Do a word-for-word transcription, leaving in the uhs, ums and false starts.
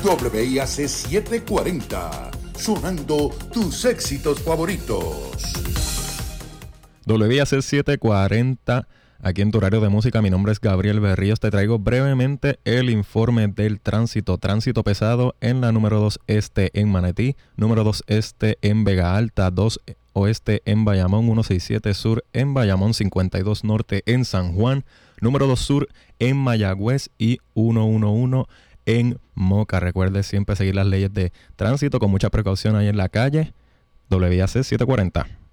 W I A C setecientos cuarenta, sonando tus éxitos favoritos. W I A C setecientos cuarenta, aquí en tu horario de música. Mi nombre es Gabriel Berríos. Te traigo brevemente el informe del tránsito. Tránsito pesado en la número dos este en Manatí, número dos este en Vega Alta, dos oeste en Bayamón, ciento sesenta y siete sur en Bayamón, cincuenta y dos norte en San Juan, número dos sur en Mayagüez y ciento once en Moca. Recuerde siempre seguir las leyes de tránsito con mucha precaución ahí en la calle. W I A C setecientos cuarenta.